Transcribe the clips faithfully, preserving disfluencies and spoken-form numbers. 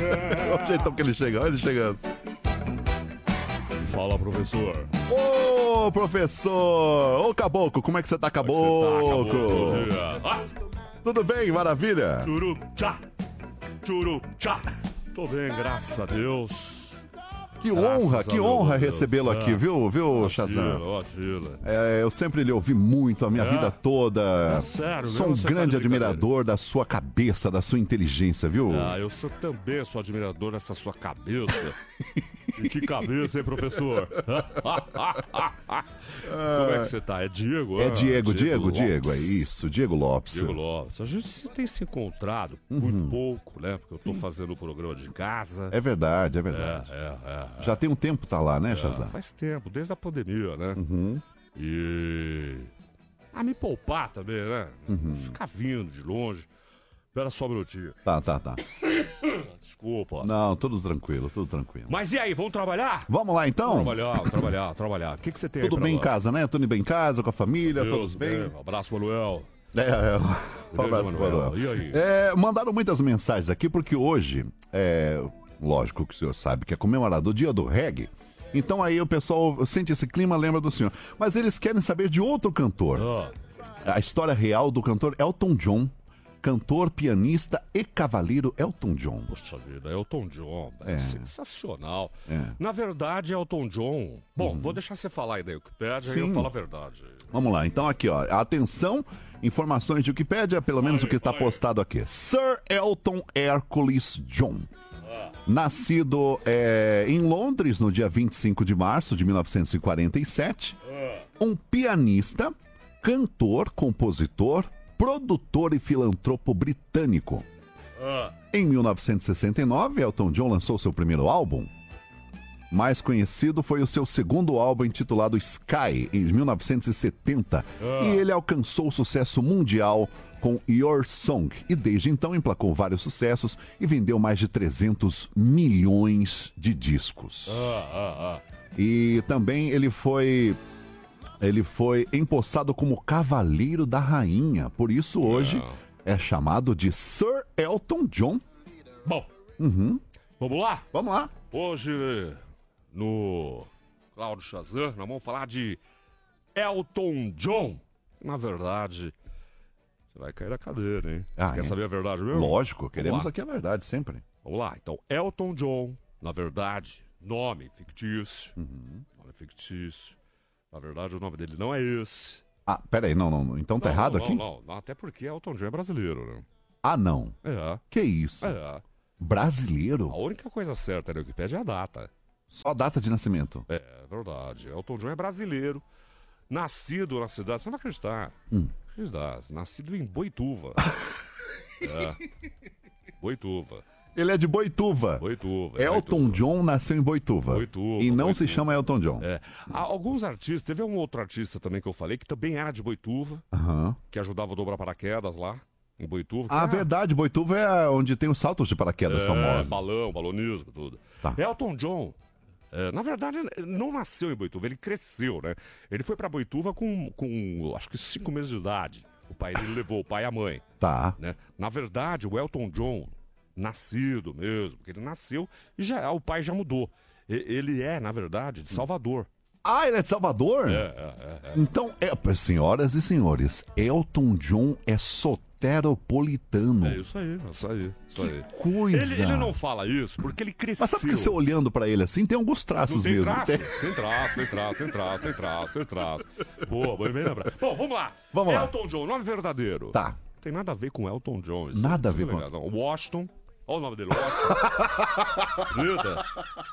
Olha o jeitão que ele chega, olha ele chegando. Fala, professor. Ô, professor! Ô, Caboclo, como é que você tá, Caboclo? Como é que você tá, Caboclo? Bom dia. Ah, Tudo bem, maravilha? churu, tchá. Churu, tchá. Tô bem, graças a Deus. Que Graças honra, a que Deus, honra Deus. recebê-lo É. aqui, viu, viu, Shazam? Imagina. É, eu sempre lhe ouvi muito a minha É? vida toda. É sério, Sou mesmo? um Você tá grande de brincadeira? admirador da sua cabeça, da sua inteligência, viu? Ah, eu sou, também sou admirador dessa sua cabeça. E que cabeça, hein, professor? Como é que você tá? É Diego? É Ah, Diego, Diego, Lopes. Diego, é isso, Diego Lopes. Diego Lopes. A gente se tem se encontrado muito pouco, né? Porque eu tô fazendo o programa de casa. É verdade, é É, verdade. é, é. é. Já tem um tempo que tá lá, né, Shazam? Faz tempo, desde a pandemia, né? Uhum. E. Ah, me poupar também, né? Uhum. Ficar vindo de longe. Espera só um minutinho. Tá, tá, tá. Desculpa. Não, tudo tranquilo, tudo tranquilo. Mas e aí, vamos trabalhar? Vamos lá, então? Trabalhar, trabalhar, trabalhar. O que, que você tem aí Tudo pra bem em nós? casa, né? Tudo bem em casa, com a família, Deus, todos bem? Um abraço, Manuel. É, é. Um abraço, Manuel. Manuel. E aí? É, mandaram muitas mensagens aqui, porque hoje, é, lógico que o senhor sabe que é comemorado o dia do reggae. Então aí o pessoal sente esse clima, lembra do senhor. Mas eles querem saber de outro cantor. Ah, A história real do cantor Elton John. Cantor, pianista e cavaleiro Elton John. poxa vida, Elton John. É. É. Sensacional. É. Uhum. Na verdade, Elton John. Bom, vou deixar você falar aí da Wikipédia e Sim. eu falo a verdade. Vamos lá, então aqui, ó. Atenção, informações de Wikipédia, pelo menos Aí, o que está aí. postado aqui. Sir Elton Hercules John. Nascido é, em Londres no dia vinte e cinco de março de mil novecentos e quarenta e sete. Um pianista, cantor, compositor, produtor e filantropo britânico. Ah, Em mil novecentos e sessenta e nove, Elton John lançou seu primeiro álbum. Mais conhecido foi o seu segundo álbum intitulado Sky, em mil novecentos e setenta. Ah. E ele alcançou sucesso mundial com Your Song. E desde então emplacou vários sucessos e vendeu mais de trezentos milhões de discos. ah, ah, ah. E também ele foi... Ele foi empossado como Cavaleiro da Rainha. Por isso hoje Não. é chamado de Sir Elton John. Bom, Uhum. vamos lá? Vamos lá. Hoje, no Cláudio Shazam, nós vamos falar de Elton John. Na verdade, você vai cair da cadeira, hein? Ah, você quer é? saber a verdade mesmo? Lógico, queremos lá. aqui a verdade sempre. Vamos lá. Então, Elton John, na verdade, nome fictício. Uhum. Nome fictício. Na verdade, o nome dele não é esse. Ah, peraí, não, não, não. Então tá Não, errado não, aqui? Não, não, até porque Elton John é brasileiro, né? Ah, não. É, Que isso? é. Brasileiro? A única coisa certa na Wikipedia é a data. Só a data de nascimento. É, verdade. Elton John é brasileiro. Nascido na cidade, você não vai acreditar. Hum. Acreditar. Nascido em Boituva. É. Boituva. Ele é de Boituva. Boituva. Elton Boituva. John nasceu em Boituva. Boituva, E não se Boituva. chama Elton John. É. Há alguns artistas, teve um outro artista também que eu falei, que também era de Boituva, Aham. que ajudava a dobrar paraquedas lá, em Boituva. que Ah, era- verdade. Boituva é onde tem os saltos de paraquedas É, famosos. balão, balonismo, tudo. Tá. Elton John, é, na verdade, ele não nasceu em Boituva, ele cresceu, né? Ele foi pra Boituva com, com, acho que cinco meses de idade. O pai dele levou, o pai e a mãe, Tá. né? Na verdade, o Elton John, nascido mesmo, porque ele nasceu e já o pai já mudou. E- ele é, na verdade, de Salvador. Ah, ele é de Salvador? É, é, é. é. Então, é, senhoras e senhores, Elton John é soteropolitano. É isso aí, isso aí, isso aí. Coisa. Ele, ele não fala isso porque ele cresceu. Mas sabe que você olhando pra ele assim, tem alguns traços Não tem mesmo. traço? Tem- Tem traço, tem traço, tem traço, tem traço, tem traço. Boa, bem bem lembrado. Bom, vamos lá. Vamos lá. Elton John, nome verdadeiro. Tá. Tem nada a ver com Elton John. Isso, Nada a isso ver é com- legal. Não, Washington. Olha o nome dele, Washington. Eita.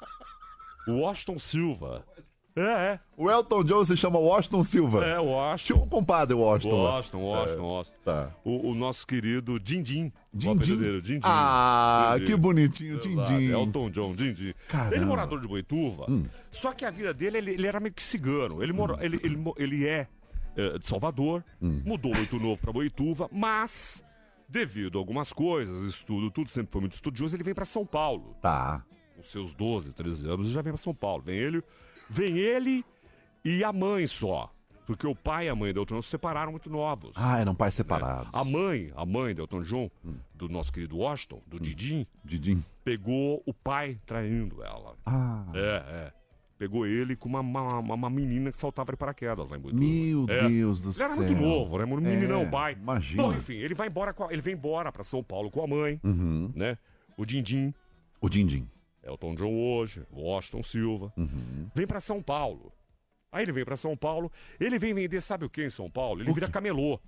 Washington Silva. É, é. O Elton John se chama Washington Silva. É, Tipo Washington. o compadre Washington. lá. Washington, Washington, Washington. Tá. O, o nosso querido Dindim. O Dindim? apelido dele, Dindim. Ah, Dindim. que bonitinho, Verdade, Dindim. Elton John, Dindim. Caramba. Ele é morador de Boituva, Hum. só que a vida dele, ele, ele era meio que cigano. Ele, mora, ele, ele, mo- ele é, é, de Salvador, Hum. mudou muito novo pra Boituva, mas, devido a algumas coisas, estudo, tudo, sempre foi muito estudioso, ele vem pra São Paulo. Tá. Com seus doze, treze anos, já vem pra São Paulo. Vem ele, vem ele e a mãe só. Porque o pai e a mãe do Elton John se separaram muito novos. Ah, eram pais separados. A mãe, a mãe do Elton John, hum. do nosso querido Washington, do hum. Didim, Didim, pegou o pai traindo ela. Ah. É, é. Pegou ele com uma, uma, uma menina que saltava de paraquedas lá em Boituva. Meu é. Deus do ele céu. Ele era muito novo, né? Um meninão, é, pai. Imagina. Bom, enfim, ele vai embora, com a, ele vem embora pra São Paulo com a mãe, uhum. né? O Dindim. O Dindim. Elton John hoje, Washington Silva. Uhum. Vem pra São Paulo. Aí ele vem pra São Paulo, ele vem vender, sabe o que em São Paulo? Ele o vira quê? camelô.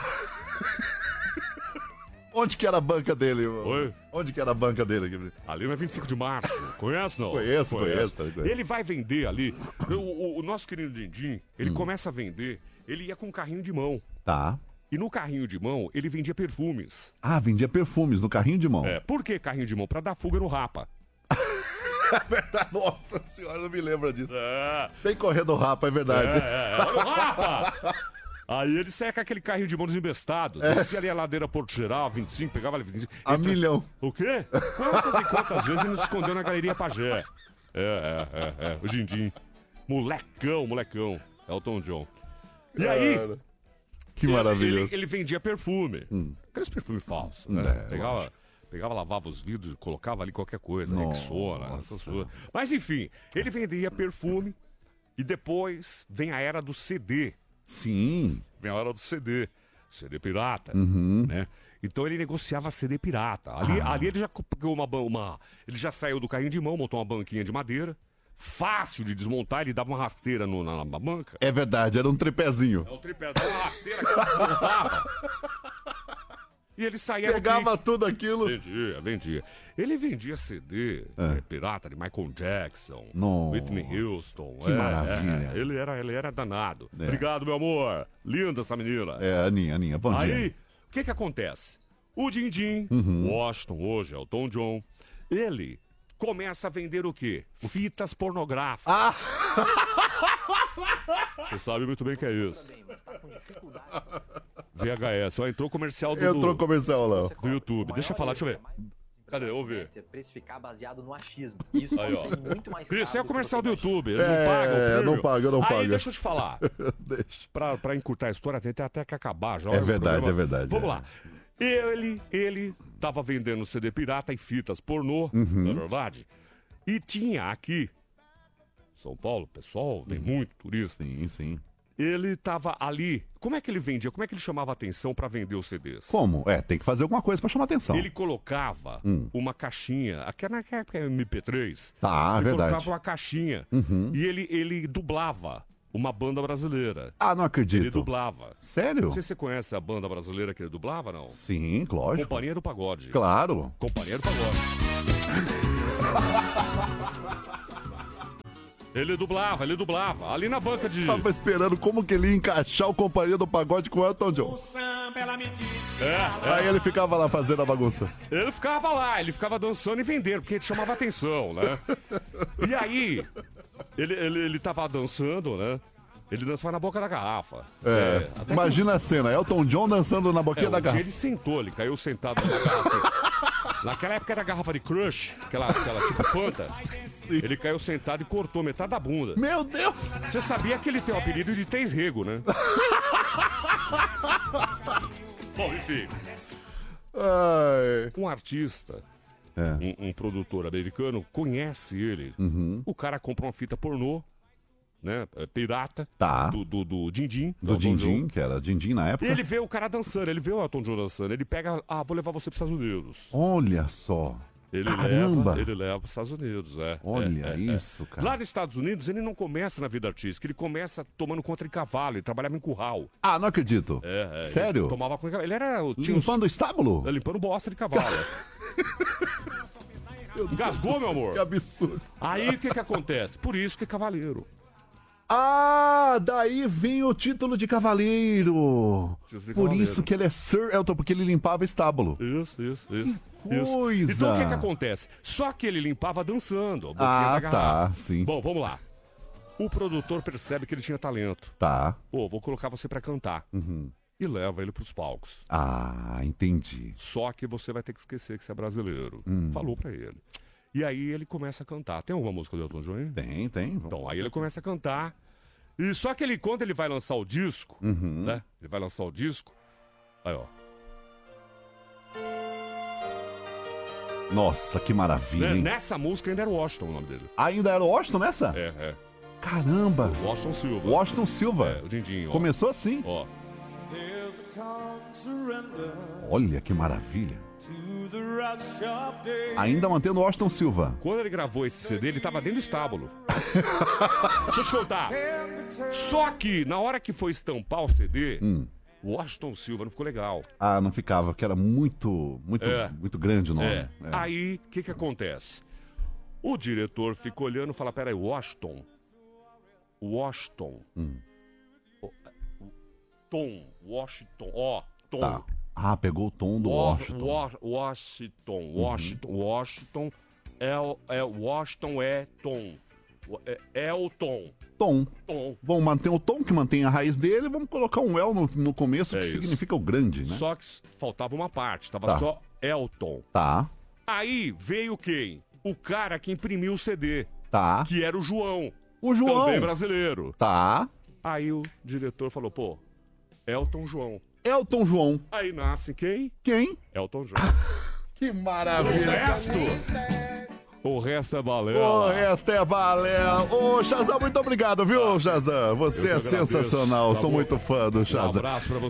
Onde que era a banca dele? Oi? Onde que era a banca dele? Ali na vinte e cinco de março. Conhece, não? Conheço, conheço. conheço. Ele vai vender ali. O, o, o nosso querido Dindim, ele hum. começa a vender. Ele ia com um carrinho de mão. Tá. E no carrinho de mão, ele vendia perfumes. Ah, vendia perfumes no carrinho de mão. É. Por que carrinho de mão? Pra dar fuga no rapa. É verdade. Nossa senhora, não me lembra disso. É. Tem correndo rapa, é verdade. É, é. Olha o rapa! Aí ele saia com aquele carrinho de mão desembestado, é. descia ali a ladeira Porto Geral, vinte e cinco, pegava ali vinte e cinco. A entra... milhão. O quê? Quantas e quantas vezes ele se escondeu na Galeria Pajé? É, é, é, é. O Dindim. Molecão, molecão. Elton John. E aí... Cara, que maravilhoso. Ele, ele vendia perfume. Hum. Aqueles perfumes falsos, né? É, pegava, pegava, lavava os vidros, colocava ali qualquer coisa, Rexona, essas coisas. Mas enfim, ele vendia perfume e depois vem a era do C D. Sim. Vem a hora do C D. C D pirata, uhum. né? Então ele negociava C D pirata. Ali, ah. ali ele já pegou uma, uma... Ele já saiu do carrinho de mão, montou uma banquinha de madeira. Fácil de desmontar, ele dava uma rasteira no, na, na banca. É verdade, era um tripézinho. É um tripé, dava uma rasteira que ele desmontava. E ele saía... Pegava tudo aquilo. Vendia, vendia. Ele vendia C D é. É, pirata de Michael Jackson, Nossa, Whitney Houston. Que é, maravilha. É, ele, era, ele era danado. É. Obrigado, meu amor. Linda essa menina. É, Aninha, Aninha, bom Aí, dia. Aí, o que que acontece? O Dindim, uhum. Washington, hoje, Elton John, ele começa a vender o quê? Fitas pornográficas. Ah! Você sabe muito bem o que é isso. V H S. Ó, entrou comercial do... Entrou comercial lá. Do YouTube. Deixa eu falar, deixa eu ver. Cadê? Ouve. Precificar baseado no achismo. Isso aí, ó. muito mais Isso é o comercial do YouTube. Ele é, não paga o É, não paga, não Aí, paga. deixa eu te falar. Deixa. Pra, pra encurtar a história, tem até que acabar já. É verdade, é verdade. Vamos é. lá. Ele, ele tava vendendo C D pirata e fitas pornô, uhum. não é verdade? E tinha aqui, São Paulo, pessoal, vem uhum. muito turista. Sim, sim. Ele tava ali. Como é que ele vendia? Como é que ele chamava atenção pra vender os C Ds? Como? É, tem que fazer alguma coisa pra chamar atenção. Ele colocava hum. uma caixinha, aquela naquela época M P três. Tá, ele verdade. colocava uma caixinha uhum. e ele, ele dublava uma banda brasileira. Ah, não acredito. Ele dublava. Sério? Não sei se você conhece a banda brasileira que ele dublava, não? Sim, lógico. Companhia do Pagode. Claro. Companhia do Pagode. Ele dublava, ele dublava. Ali na banca de... Tava esperando como que ele ia encaixar o Companhia do Pagode com o Elton John. É, é. Aí ele ficava lá fazendo a bagunça. Ele ficava lá, ele ficava dançando e vendendo, porque ele chamava atenção, né? E aí, ele, ele, ele tava dançando, né? Ele dançava na boca da garrafa. É, é imagina que... a cena, Elton John dançando na boquinha é, da um garrafa. Dia ele sentou, ele caiu sentado na garrafa. Naquela época era garrafa de Crush, aquela, aquela tipo Fanta. Sim. Ele caiu sentado e cortou metade da bunda. Meu Deus! Você sabia que ele tem o apelido de Três Rego, né? Bom, enfim. Ai. Um artista, é. um, um produtor americano, conhece ele. Uhum. O cara compra uma fita pornô, né? Pirata. Tá. Do, do, do Dindim. Do Dindim, que era Dindim na época. E ele vê o cara dançando, ele vê o Elton John dançando. Ele pega, ah, vou levar você para os Estados Unidos. Olha só. Ele Caramba. leva, ele leva para os Estados Unidos, é. Olha é, é, isso, é. cara. Lá nos Estados Unidos, ele não começa na vida artística, ele começa tomando conta de cavalo, ele trabalhava em curral. Ah, não acredito. É, é. Sério? Ele tomava conta de cavalo. Ele era... Limpando o estábulo? É, limpando bosta de cavalo. Engasgou, meu amor? Que absurdo. Aí, o que que acontece? Por isso que é cavaleiro. Ah, daí vem o título de cavaleiro. Título de Por cavaleiro. isso que ele é Sir Elton, porque ele limpava estábulo. Isso, isso, isso. Que coisa. Então o que que acontece? Só que ele limpava dançando. A boquinha Ah, da garrafa. tá, sim. Bom, vamos lá. O produtor percebe que ele tinha talento. Tá. Pô, vou colocar você pra cantar. Uhum. E leva ele pros palcos. Ah, entendi. Só que você vai ter que esquecer que você é brasileiro. Hum. Falou pra ele. E aí ele começa a cantar. Tem alguma música do Elton John aí? Tem, tem. Então, aí ele começa a cantar. E só que ele, quando ele vai lançar o disco, Uhum. né? Ele vai lançar o disco. Aí, ó. Nossa, que maravilha, Né? hein? Nessa música ainda era o Washington o nome dele. Ainda era o Washington nessa? É, é. Caramba! Washington Silva. Washington Silva. É, o Dindinho, ó. Começou assim. Ó. Olha que maravilha. Ainda mantendo o Washington Silva. Quando ele gravou esse C D, ele tava dentro do estábulo. Deixa eu te contar. Só que, na hora que foi estampar o C D, Hum. o Washington Silva não ficou legal. Ah, não ficava, porque era muito, muito, É. muito grande o nome. É. É. Aí, o que que acontece? O diretor fica olhando e fala, peraí, Washington. Washington. Hum. O- Tom. Washington. Ó, Tom. Tá. Ah, pegou o tom do Wa- Washington. Wa- Washington. Washington. Washington. É, o- é, Washington é Tom. É, é o Tom. Tom. Tom. Vamos manter o tom, que mantém a raiz dele, vamos colocar um El no, no começo, É que isso. significa o grande, né? Só que faltava uma parte, tava Tá. só Elton. Tá, Aí veio quem? O cara que imprimiu o C D, tá. que era o João. O João. Também brasileiro. Tá. Aí o diretor falou, pô, Elton João. Elton João. Aí nasce quem? Quem? Elton João. Que O maravilha. resto... O resto é valendo. O resto é balela. Ô, Shazam, muito obrigado, viu, Shazam? Você Eu é que agradeço, sensacional. tá Sou bom? muito fã do Um Shazam. abraço pra você.